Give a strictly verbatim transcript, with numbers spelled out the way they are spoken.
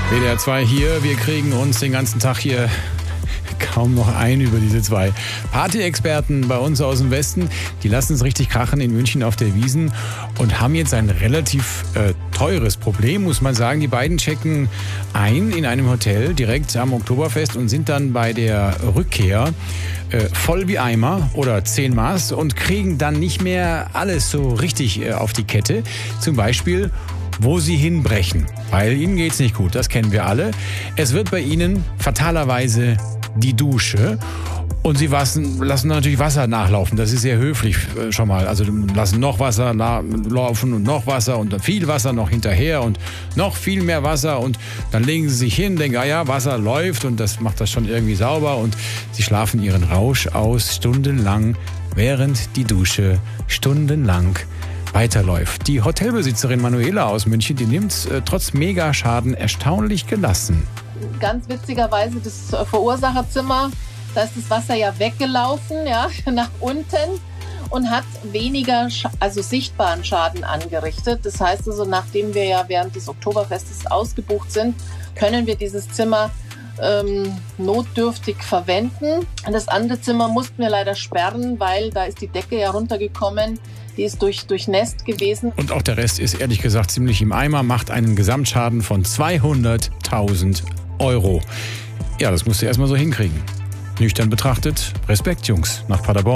W D R zwei hier, wir kriegen uns den ganzen Tag hier kaum noch ein über diese zwei Party-Experten bei uns aus dem Westen. Die lassen es richtig krachen in München auf der Wiesn und haben jetzt ein relativ äh, teures Problem, muss man sagen. Die beiden checken ein in einem Hotel direkt am Oktoberfest und sind dann bei der Rückkehr äh, voll wie Eimer oder zehn Maß und kriegen dann nicht mehr alles so richtig äh, auf die Kette. Zum Beispiel wo sie hinbrechen, weil ihnen geht's nicht gut, das kennen wir alle. Es wird bei ihnen fatalerweise die Dusche und sie lassen, lassen natürlich Wasser nachlaufen. Das ist sehr höflich äh, schon mal. Also lassen noch Wasser laufen und noch Wasser und dann viel Wasser noch hinterher und noch viel mehr Wasser und dann legen sie sich hin, denken, ah ja, Wasser läuft und das macht das schon irgendwie sauber und sie schlafen ihren Rausch aus stundenlang, während die Dusche stundenlang weiterläuft. Die Hotelbesitzerin Manuela aus München, die nimmt es äh, trotz Megaschaden erstaunlich gelassen. Ganz witzigerweise das Verursacherzimmer, da ist das Wasser ja weggelaufen, ja, nach unten und hat weniger, also sichtbaren Schaden angerichtet. Das heißt also, nachdem wir ja während des Oktoberfestes ausgebucht sind, können wir dieses Zimmer ähm, notdürftig verwenden. Das andere Zimmer mussten wir leider sperren, weil da ist die Decke ja runtergekommen. Die ist durch, durchnässt gewesen. Und auch der Rest ist ehrlich gesagt ziemlich im Eimer, macht einen Gesamtschaden von zweihunderttausend Euro. Ja, das musst du erstmal so hinkriegen. Nüchtern betrachtet, Respekt, Jungs, nach Paderborn.